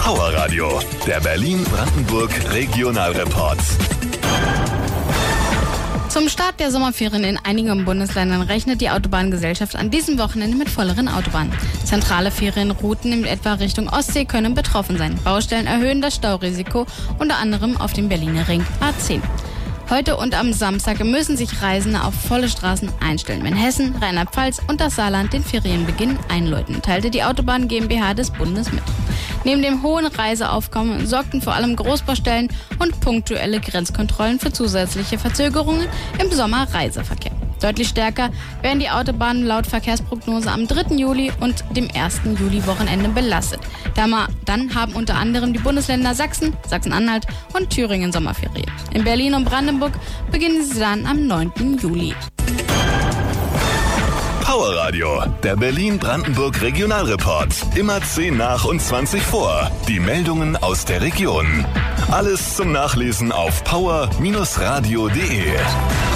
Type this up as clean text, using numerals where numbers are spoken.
Power Radio, der Berlin-Brandenburg Regionalreport. Zum Start der Sommerferien in einigen Bundesländern rechnet die Autobahngesellschaft an diesem Wochenende mit volleren Autobahnen. Zentrale Ferienrouten in etwa Richtung Ostsee können betroffen sein. Baustellen erhöhen das Staurisiko, unter anderem auf dem Berliner Ring A10. Heute und am Samstag müssen sich Reisende auf volle Straßen einstellen, wenn Hessen, Rheinland-Pfalz und das Saarland den Ferienbeginn einläuten, teilte die Autobahn GmbH des Bundes mit. Neben dem hohen Reiseaufkommen sorgten vor allem Großbaustellen und punktuelle Grenzkontrollen für zusätzliche Verzögerungen im Sommerreiseverkehr. Deutlich stärker werden die Autobahnen laut Verkehrsprognose am 3. Juli und dem 1. Juli-Wochenende belastet. Dann haben unter anderem die Bundesländer Sachsen, Sachsen-Anhalt und Thüringen Sommerferien. In Berlin und Brandenburg beginnen sie dann am 9. Juli. Power Radio, der Berlin-Brandenburg Regionalreport. Immer 10 nach und 20 vor. Die Meldungen aus der Region. Alles zum Nachlesen auf power-radio.de.